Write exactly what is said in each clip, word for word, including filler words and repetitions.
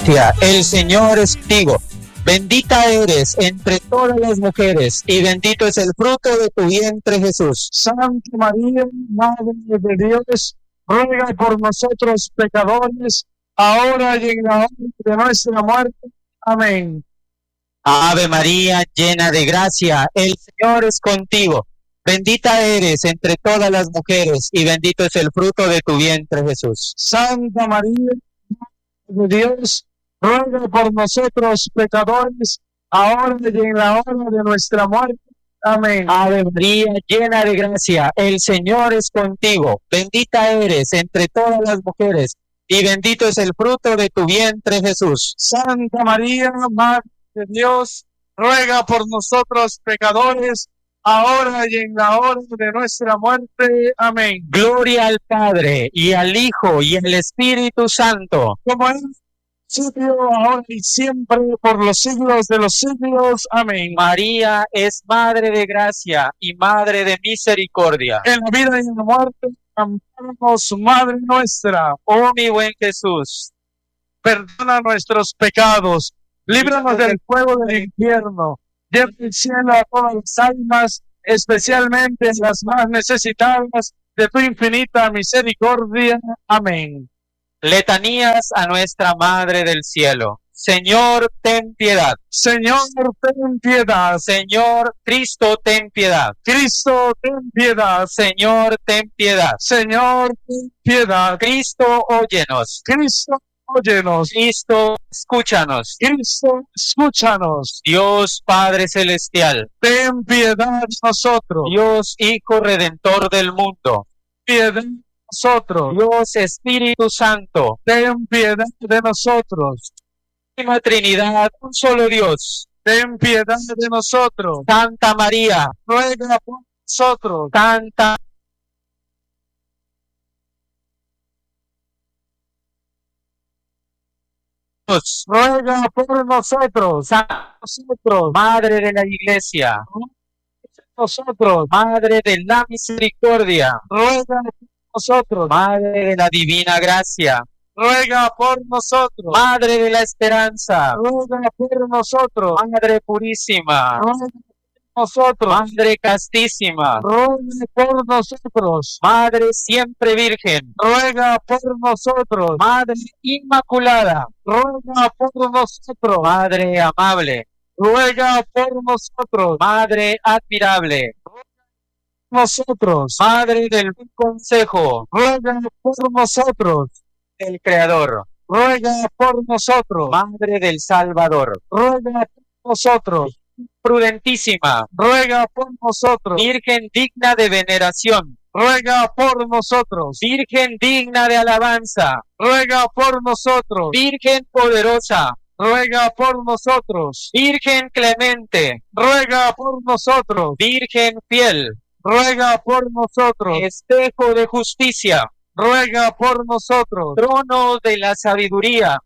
gracia, el Señor es contigo. Bendita eres entre todas las mujeres, y bendito es el fruto de tu vientre, Jesús. Santa María, Madre de Dios, ruega por nosotros pecadores, ahora y en la hora de nuestra muerte. Amén. Ave María, llena de gracia, el Señor es contigo. Bendita eres entre todas las mujeres, y bendito es el fruto de tu vientre, Jesús. Santa María, Madre de Dios, ruega por nosotros pecadores, ahora y en la hora de nuestra muerte. Amén. Ave María, llena de gracia, el Señor es contigo. Bendita eres entre todas las mujeres, y bendito es el fruto de tu vientre, Jesús. Santa María, Madre de Dios, ruega por nosotros pecadores, ahora y en la hora de nuestra muerte. Amén. Gloria al Padre, y al Hijo, y al Espíritu Santo. Como en el principio, ahora y siempre, por los siglos de los siglos. Amén. María es Madre de gracia y Madre de misericordia. En la vida y en la muerte, amparanos, Madre nuestra. Oh mi buen Jesús, Perdona nuestros pecados, líbranos del fuego del infierno, lleva al cielo a todas las almas, especialmente las más necesitadas de tu infinita misericordia. Amén. letanías a nuestra Madre del Cielo. Señor, ten piedad. Señor, ten piedad. Señor, Cristo, ten piedad. Cristo, ten piedad. Señor, ten piedad. Señor, ten piedad. Cristo, óyenos. Cristo, óyenos. Cristo, escúchanos. Cristo, escúchanos. Dios Padre Celestial, Ten piedad de nosotros. Dios Hijo Redentor del mundo, Piedad de nosotros. Dios Espíritu Santo, Ten piedad de nosotros. Última Trinidad, un solo Dios. Ten piedad de nosotros. Santa María, Ruega por nosotros. Santa Ruega por nosotros. Santa Nosotros. Madre de la Iglesia, Nosotros. Madre de la Misericordia, Ruega por nosotros. Madre de la Divina Gracia, Ruega por nosotros. Madre de la Esperanza, Ruega por nosotros. Madre Purísima, Ruega por nosotros. Madre Castísima, Ruega por nosotros. Madre Siempre Virgen, Ruega por nosotros. Madre Inmaculada, Ruega por nosotros. Madre Amable, Ruega por nosotros. Madre Admirable, Nosotros. Madre del Buen Consejo, Ruega por nosotros. del Creador, Ruega por nosotros. Madre del Salvador, Ruega por nosotros. prudentísima, Ruega por nosotros. Virgen digna de veneración, Ruega por nosotros. Virgen digna de alabanza, Ruega por nosotros. Virgen poderosa, Ruega por nosotros. Virgen clemente, Ruega por nosotros. Virgen fiel, Ruega por nosotros. espejo de justicia, Ruega por nosotros. trono de la sabiduría,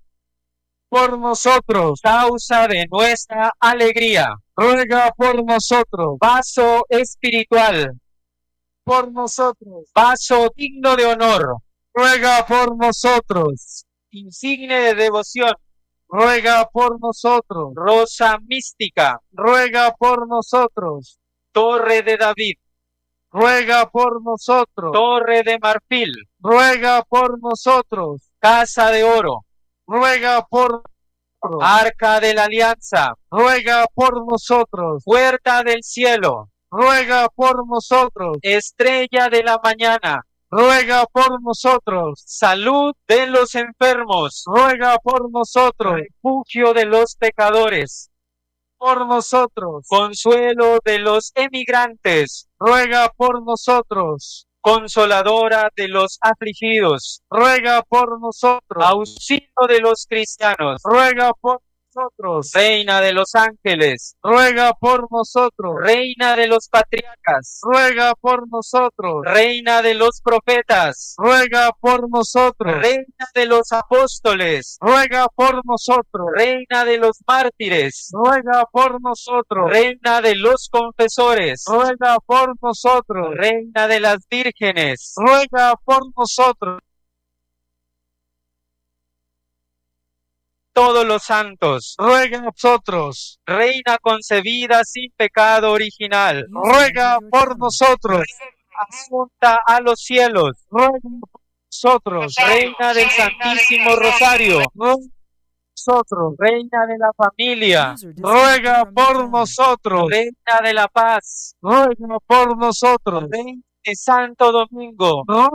Por nosotros. causa de nuestra alegría, Ruega por nosotros. vaso espiritual, Por nosotros. vaso digno de honor, Ruega por nosotros. insigne de devoción, Ruega por nosotros. rosa mística, Ruega por nosotros. torre de David, Ruega por nosotros. torre de marfil, Ruega por nosotros. casa de oro, Ruega por nosotros. arca de la alianza, Ruega por nosotros. puerta del cielo, Ruega por nosotros. estrella de la mañana, Ruega por nosotros. salud de los enfermos, Ruega por nosotros. refugio de los pecadores, Por nosotros. consuelo de los emigrantes, Ruega por nosotros. consoladora de los afligidos, Ruega por nosotros. auxilio de los cristianos, Ruega por nosotros. reina de los ángeles, Ruega por nosotros. reina de los patriarcas, Ruega por nosotros. reina de los profetas, Ruega por nosotros. reina de los apóstoles, Ruega por nosotros. reina de los mártires, Ruega por nosotros. reina de los confesores, Ruega por nosotros. reina de las vírgenes, Ruega por nosotros. todos los santos, ruega por nosotros. Reina concebida sin pecado original, Ruega por nosotros. asunta a los cielos, Ruega por nosotros. Reina del Santísimo Rosario, Ruega por nosotros. Reina de la familia, Ruega por nosotros. Reina de la paz, Ruega por nosotros. Reina de Santo Domingo, Ruega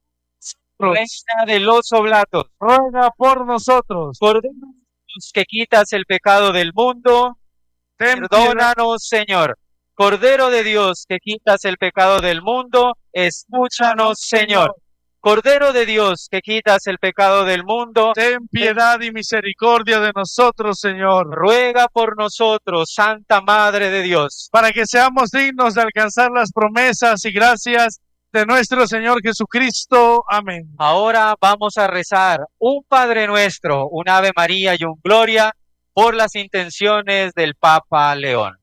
Reina de los oblatos, ruega por nosotros. Cordero de Dios que quitas el pecado del mundo, Ten piedad. perdónanos, Señor. Cordero de Dios que quitas el pecado del mundo, escúchanos, Señor. Cordero de Dios que quitas el pecado del mundo, Ten piedad y misericordia de nosotros, Señor, ruega por nosotros, Santa Madre de Dios, para que seamos dignos de alcanzar las promesas y gracias de nuestro Señor Jesucristo. Amén. Ahora vamos a rezar un Padre Nuestro, un Ave María y un Gloria por las intenciones del Papa León.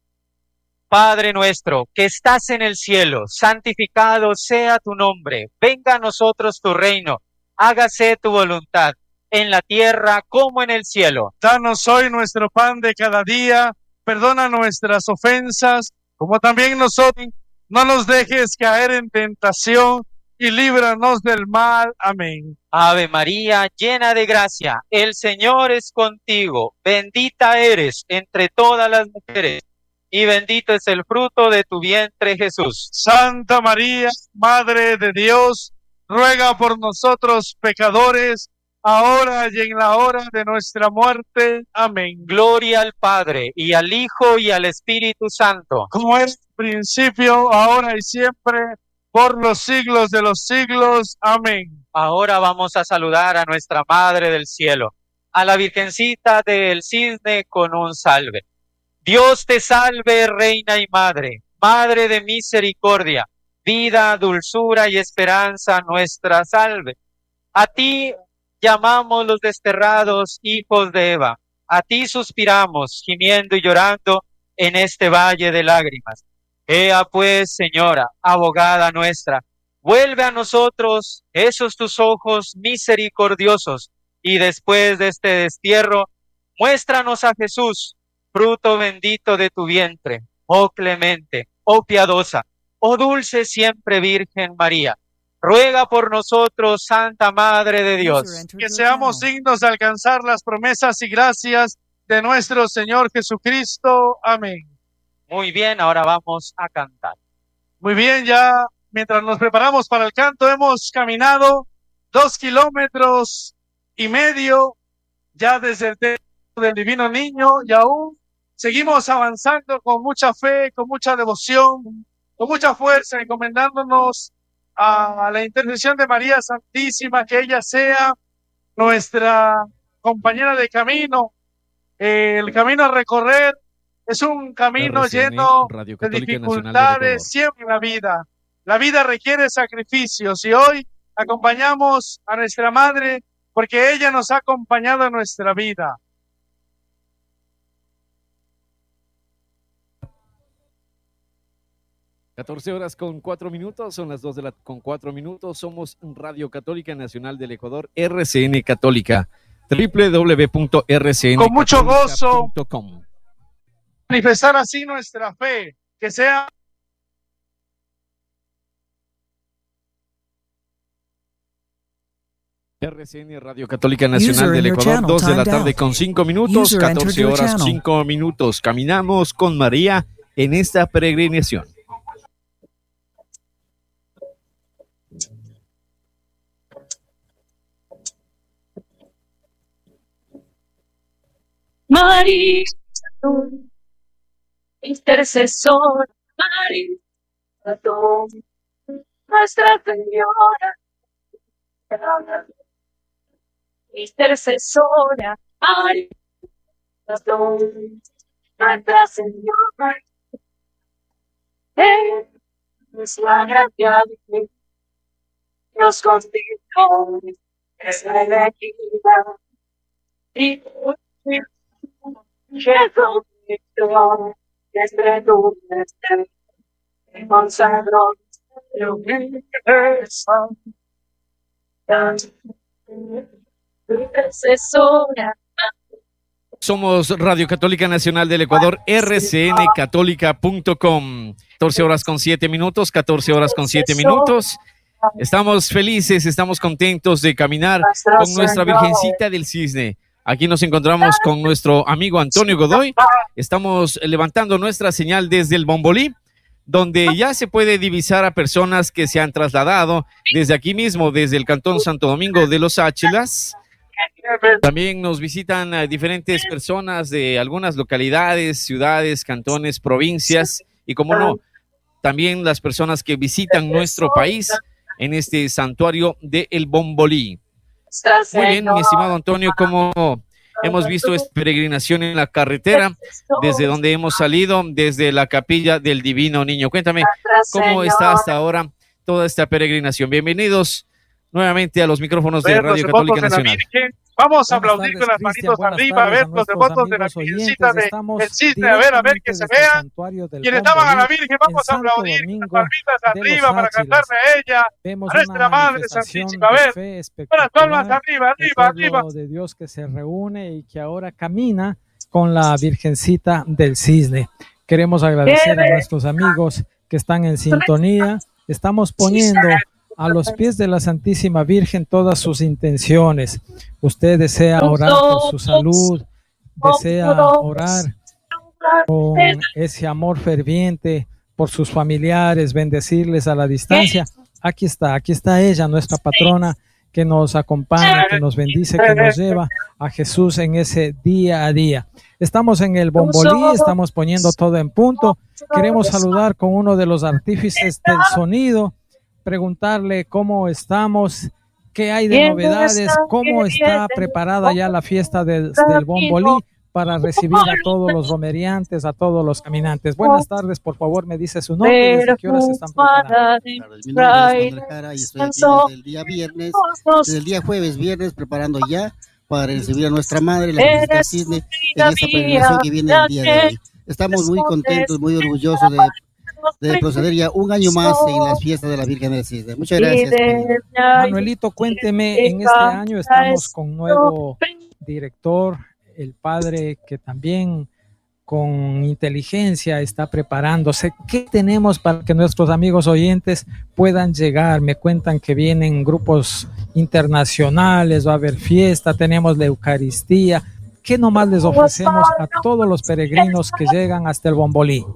Padre nuestro, que estás en el cielo, santificado sea tu nombre. Venga a nosotros tu reino. Hágase tu voluntad, en la tierra como en el cielo. Danos hoy nuestro pan de cada día. Perdona nuestras ofensas, como también nosotros. No nos dejes caer en tentación y líbranos del mal. Amén. Ave María, llena de gracia, el Señor es contigo. Bendita eres entre todas las mujeres, y bendito es el fruto de tu vientre, Jesús. Santa María, Madre de Dios, ruega por nosotros pecadores, ahora y en la hora de nuestra muerte. Amén. Gloria al Padre, y al Hijo, y al Espíritu Santo. Como es principio, ahora y siempre, por los siglos de los siglos. Amén. Ahora vamos a saludar a nuestra Madre del Cielo, a la Virgencita del Cisne con un salve. Dios te salve, Reina y Madre, Madre de misericordia, vida, dulzura y esperanza nuestra salve. A ti llamamos los desterrados hijos de Eva, a ti suspiramos, gimiendo y llorando en este valle de lágrimas. Ea pues, Señora, abogada nuestra, vuelve a nosotros esos tus ojos misericordiosos, y después de este destierro, muéstranos a Jesús, fruto bendito de tu vientre, oh clemente, oh piadosa, oh dulce siempre Virgen María. Ruega por nosotros, Santa Madre de Dios, que seamos dignos de alcanzar las promesas y gracias de nuestro Señor Jesucristo. Amén. Muy bien, ahora vamos a cantar. Muy bien, ya mientras nos preparamos para el canto, hemos caminado dos kilómetros y medio ya desde el templo del Divino Niño, y aún seguimos avanzando con mucha fe, con mucha devoción, con mucha fuerza, encomendándonos a la intercesión de María Santísima, que ella sea nuestra compañera de camino. Eh, el camino a recorrer es un camino R C N, lleno Radio de Católica Nacional del dificultades Ecuador. siempre en la vida. La vida requiere sacrificios, y hoy acompañamos a nuestra Madre porque ella nos ha acompañado en nuestra vida. catorce horas con cuatro minutos, son las dos de la con cuatro minutos. Somos Radio Católica Nacional del Ecuador, R C N Católica, doble u doble u doble u punto r c n Con mucho gozo punto com. manifestar así nuestra fe, que sea R C N Radio Católica Nacional del Ecuador, dos de la tarde con cinco minutos, catorce horas cinco minutos. Caminamos con María en esta peregrinación. María, tú, intercesora, María, tú, Nuestra Señora, intercesora, María, tú, Nuestra Señora, es la gracia de Dios contigo, es la elegida, y Jesucristo, desde tu deseo, me consagro, yo esa, intercesora, Somos Radio Católica Nacional del Ecuador, R C N católica punto com. catorce horas con siete minutos, catorce horas con siete minutos. Estamos felices, estamos contentos de caminar con nuestra Virgencita del Cisne. Aquí nos encontramos con nuestro amigo Antonio Godoy. Estamos levantando nuestra señal desde el Bombolí, donde ya se puede divisar a personas que se han trasladado desde aquí mismo, desde el Cantón Santo Domingo de los Áchilas. También nos visitan uh, diferentes personas de algunas localidades, ciudades, cantones, provincias y, como no, también las personas que visitan nuestro país en este santuario de El Bombolí. Muy bien, mi estimado Antonio, como hemos visto esta peregrinación en la carretera, desde donde hemos salido, desde la capilla del Divino Niño. Cuéntame, ¿cómo está hasta ahora toda esta peregrinación? Bienvenidos nuevamente a los micrófonos de Radio Católica Nacional. Vamos a aplaudir con las manitos arriba, a ver los devotos de la Virgencita del Cisne, a ver, a ver que se vean. Quienes estaban a la Virgen, vamos a aplaudir con las palmitas arriba para cantarle a ella, a nuestra Madre Santísima. A ver, con las palmas arriba, arriba, arriba. De Dios que se reúne y que ahora camina con la Virgencita del Cisne. Queremos agradecer a nuestros amigos que están en sintonía. Estamos poniendo a los pies de la Santísima Virgen todas sus intenciones. Usted desea orar por su salud, desea orar con ese amor ferviente por sus familiares, bendecirles a la distancia. Aquí está, aquí está ella, nuestra patrona, que nos acompaña, que nos bendice, que nos lleva a Jesús en ese día a día. Estamos en el Bombolí, estamos poniendo todo en punto. Queremos saludar con uno de los artífices del sonido, preguntarle cómo estamos, qué hay de novedades, cómo está preparada ya la fiesta del, del Bombolí para recibir a todos los romeriantes, a todos los caminantes. Buenas tardes, por favor, me dice su nombre, ¿desde qué horas se están preparando? Mi nombre es Juan Jara y estoy aquí desde el día viernes, desde el día jueves, viernes, preparando ya para recibir a nuestra Madre, la Virgencita del Cisne, en esta peregrinación que viene el día de hoy. Estamos muy contentos, muy orgullosos de de proceder ya un año más en las fiestas de la Virgen del Cisne. Muchas gracias. Manuelito, cuénteme, en este año estamos con nuevo director, el padre que también con inteligencia está preparándose. ¿Qué tenemos para que nuestros amigos oyentes puedan llegar? Me cuentan que vienen grupos internacionales, va a haber fiesta, tenemos la Eucaristía. ¿Qué nomás les ofrecemos a todos los peregrinos que llegan hasta el Bombolí?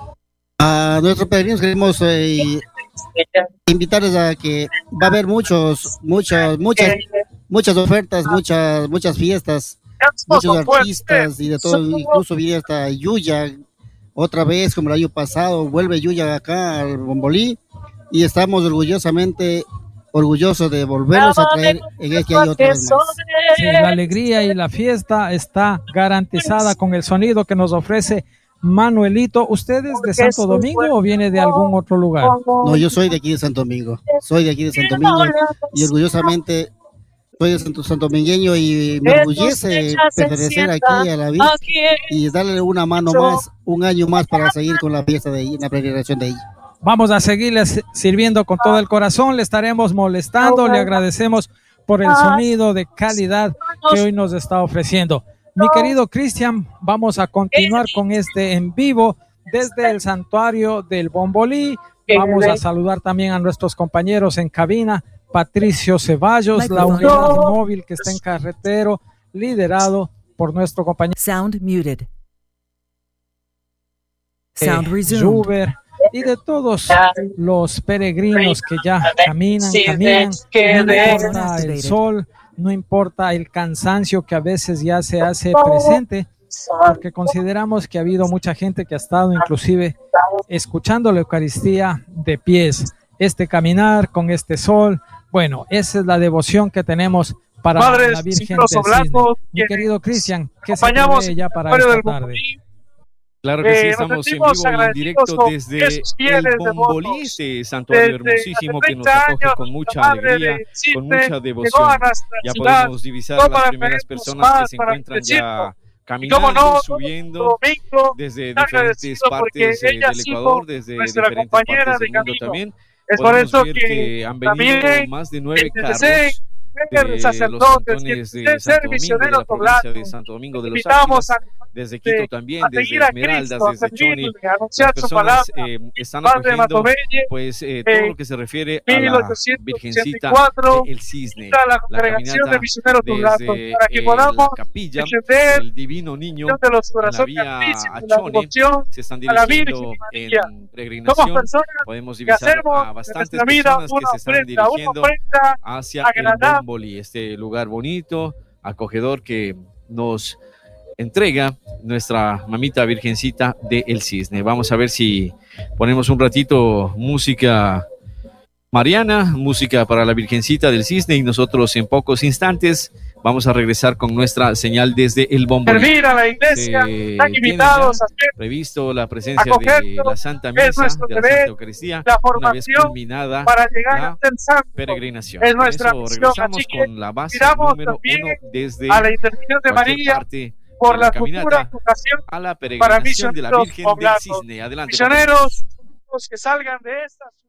A nuestros peregrinos queremos eh, invitarles a que va a haber muchos, muchas, muchas, muchas ofertas, muchas, muchas fiestas, muchos artistas y de todo, incluso viene hasta Yuya, otra vez como el año pasado, vuelve Yuya acá al Bombolí y estamos orgullosamente orgullosos de volverlos a traer en este año otra vez más. Sí, la alegría y la fiesta está garantizada con el sonido que nos ofrece Manuelito. ¿Usted es de Santo Domingo o viene de algún otro lugar? No, yo soy de aquí de Santo Domingo, soy de aquí de Santo Domingo y orgullosamente soy de Santo Santomingueño y me orgullece pertenecer aquí a la Virgen y darle una mano más, un año más para seguir con la fiesta de ella, la peregrinación de ella. Vamos a seguirles sirviendo con todo el corazón, le estaremos molestando, le agradecemos por el sonido de calidad que hoy nos está ofreciendo. Mi querido Cristian, vamos a continuar con este en vivo desde el santuario del Bombolí. Vamos a saludar también a nuestros compañeros en cabina, Patricio Ceballos, la unidad móvil que está en carretero, liderado por nuestro compañero Sound muted. Sound eh, resumed. Juber, y de todos los peregrinos que ya caminan, caminan, no importa el sol, no importa el cansancio que a veces ya se hace presente, porque consideramos que ha habido mucha gente que ha estado inclusive escuchando la Eucaristía de pies. Este caminar con este sol, bueno, esa es la devoción que tenemos para Madres, la Virgen hijos del Cisne. blancos, Mi querido Cristian, ¿qué se acompañamos prevé ya para el esta del tarde? Bombolí. Claro que sí, Eh, estamos nos en sentimos vivo y en directo agradecidos desde con esos fieles el Bombolí, devotos. este santuario Desde hermosísimo hace que nos treinta acoge años, con mucha la Madre alegría, del Cisne con mucha llegó devoción. a nuestra Ya ciudad, podemos divisar no a las para primeras traernos personas que más, se para encuentran ya bendecirnos. Y caminando, cómo no, subiendo domingo, desde tan diferentes agradecido porque partes eh, ella del ha sido Ecuador, desde nuestra diferentes compañera partes de del mundo camino. también. Es por Podemos eso ver que que han venido también más de nueve desde carros ese mujer, sacerdotes, que deseen ser misioneros poblanos. de Santo Domingo de los Invitamos Áchilas, a desde Quito también, a desde seguir a Esmeraldas, Cristo, a desde Choni. servirle, a anunciar Las su personas palabra. eh, están Padre acogiendo Matobelle, pues eh, todo eh, lo que se refiere a la mil ochocientos Virgencita ochenta y cuatro, del Cisne, invita a la la congregación de caminata misioneros poblanos, desde para que eh, podamos la capilla defender del Divino Niño de los en la corazones vía altísimos, a la Chone, devoción se están a la dirigiendo Virgen María. en Somos peregrinación. personas Podemos que divisar hacemos a de bastantes nuestra vida personas que una se están ofrenda, una dirigiendo ofrenda hacia el agradable. Bómboli, este lugar bonito, acogedor que nos entrega nuestra mamita Virgencita de El Cisne. Vamos a ver si ponemos un ratito música mariana, música para la Virgencita del Cisne, y nosotros en pocos instantes vamos a regresar con nuestra señal desde el Bómboli. Servir a la iglesia, Se están tiene invitados ya a hacer previsto la presencia de acogernos, la Santa es Misa, nuestro de la deber, Santa Eucaristía, la una vez formación culminada para llegar la a ser santo. peregrinación. Es Con nuestra eso misión, regresamos así que con la base miramos número también uno desde a la intercesión de cualquier María parte por de la la futura caminata vocación a la para peregrinación de la misioneros Virgen del poblanos. Cisne. Adelante, Misioneros, los que salgan de esta